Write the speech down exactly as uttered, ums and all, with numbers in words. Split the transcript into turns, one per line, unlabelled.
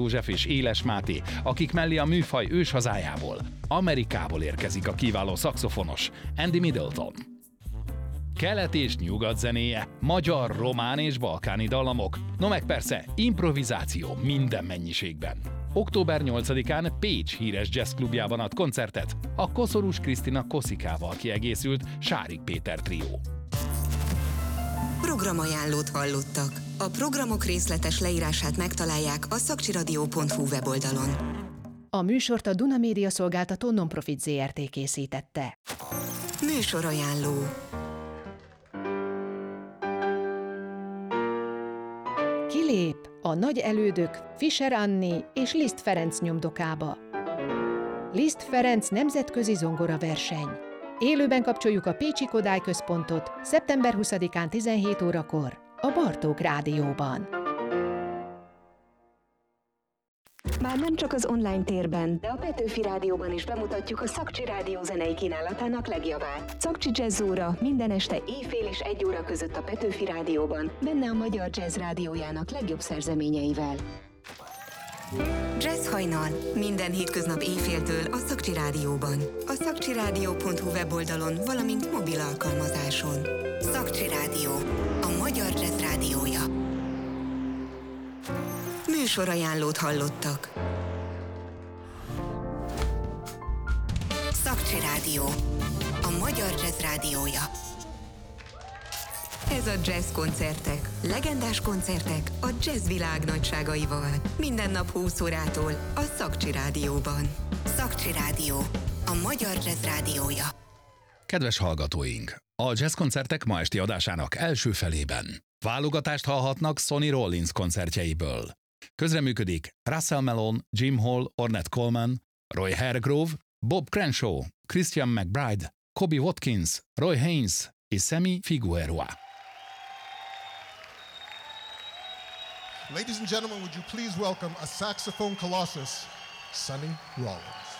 József és Éles Máté, akik mellé a műfaj őshazájából, Amerikából érkezik a kiváló szaxofonos Andy Middleton. Kelet és nyugat zenéje, magyar, román és balkáni dallamok, no meg persze improvizáció minden mennyiségben. október nyolcadikán Pécs híres jazzklubjában ad koncertet a Koszorús Krisztina Koszikával kiegészült Sárik Péter trió.
Programajánlót hallottak. A programok részletes leírását megtalálják a szakcsiradio pont hu weboldalon.
A műsort a Duna Média Szolgáltató Nonprofit zé er té készítette.
Műsorajánló.
Kilép a nagy elődök Fischer Anni és Liszt Ferenc nyomdokába. Liszt Ferenc nemzetközi zongoraverseny. Élőben kapcsoljuk a Pécsi Kodály Központot szeptember huszadikán tizenhét órakor a Bartók Rádióban.
Már nem csak az online térben, de a Petőfi Rádióban is bemutatjuk a Szakcsi Rádió zenei kínálatának legjavát. Szakcsi Jazz óra minden este éjfél és egy óra között a Petőfi Rádióban, benne a Magyar Jazz Rádiójának legjobb szerzeményeivel.
Jazz hajnal. Minden hétköznap éjféltől a Szakcsi Rádióban. A szakcsiradio pont hu weboldalon, valamint mobil alkalmazáson. Szakcsi Rádió. A Magyar Jazz Rádiója. Műsorajánlót hallottak. Szakcsi Rádió. A Magyar Jazz Rádiója. Ez a Jazz koncertek. Legendás koncertek a jazz világ nagyságaival. Minden nap húsz órától a Szakcsi Rádióban. Szakcsi Rádió. A Magyar Jazz Rádiója.
Kedves hallgatóink! A jazzkoncertek ma esti adásának első felében válogatást hallhatnak Sonny Rollins koncertjeiből. Közreműködik Russell Mellon, Jim Hall, Ornette Coleman, Roy Hargrove, Bob Crenshaw, Christian McBride, Kobe Watkins, Roy Haynes és Sammy Figueroa.
Ladies and gentlemen, would you please welcome a saxophone colossus, Sonny Rollins.